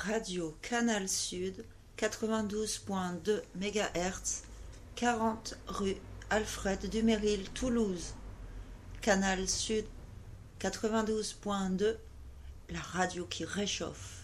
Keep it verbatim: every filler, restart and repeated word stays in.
Radio Canal Sud, quatre-vingt-douze point deux mégahertz, quarante rue Alfred Duménil, Toulouse. Canal Sud, quatre-vingt-douze point deux, la radio qui réchauffe.